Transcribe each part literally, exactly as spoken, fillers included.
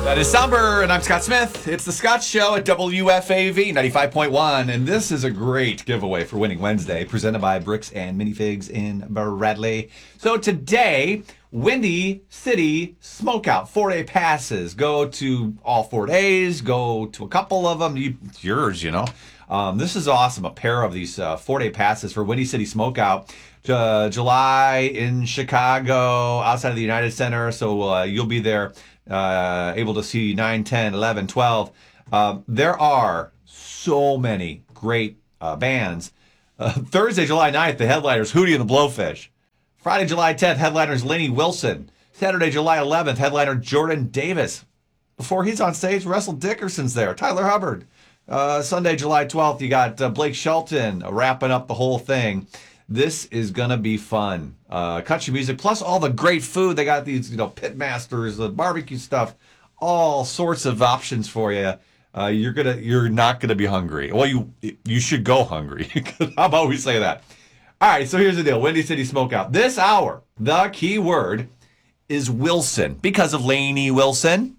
That is Somber, and I'm Scott Smith. It's the Scott Show at W F A V ninety-five point one, and this is a great giveaway for Winning Wednesday, presented by Bricks and Minifigs in Bradley. So today, Windy City Smokeout, four-day passes. Go to all four days, go to a couple of them. You, it's yours, you know. Um, this is awesome, a pair of these uh, four-day passes for Windy City Smokeout. Uh, July in Chicago, outside of the United Center, so uh, you'll be there. Uh, able to see nine, ten, eleven, twelve. Uh, there are so many great uh, bands. Uh, Thursday, July ninth, the headliners, Hootie and the Blowfish. Friday, July tenth, headliners Lainey Wilson. Saturday, July eleventh, headliner Jordan Davis. Before he's on stage, Russell Dickerson's there. Tyler Hubbard. Uh, Sunday, July twelfth, you got uh, Blake Shelton wrapping up the whole thing. This is going to be fun. Uh, country music, plus all the great food. They got these, you know, pit masters, the barbecue stuff, all sorts of options for you. Uh, you're gonna, you're not gonna be hungry. Well, you you should go hungry. How about we say that? All right, so here's the deal. Windy City Smokeout. This hour, the key word is Wilson, because of Lainey Wilson.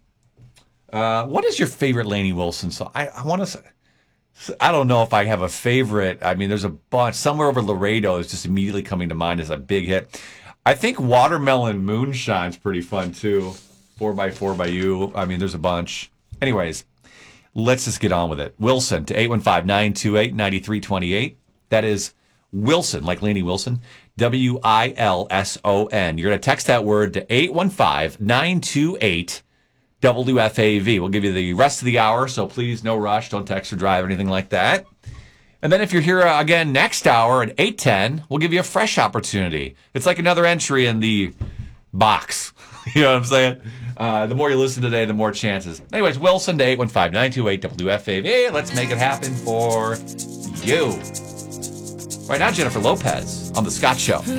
Uh, what is your favorite Lainey Wilson song? I, I want to say... I don't know if I have a favorite. I mean, there's a bunch. Somewhere Over Laredo is just immediately coming to mind as a big hit. I think Watermelon Moonshine's pretty fun, too. four by four by You. I mean, there's a bunch. Anyways, let's just get on with it. Wilson to eight one five, nine two eight, nine three two eight. That is Wilson, like Lainey Wilson. W I L S O N. You're going to text that word to eight one five, nine two eight, W F A V. We'll give you the rest of the hour, so please, no rush. Don't text or drive, anything like that. And then if you're here uh, again next hour at eight ten, we'll give you a fresh opportunity. It's like another entry in the box. You know what I'm saying? Uh, the more you listen today, the more chances. Anyways, Wilson to eight one five, nine two eight, W F A V. Let's make it happen for you. Right now, Jennifer Lopez on The Scott Show.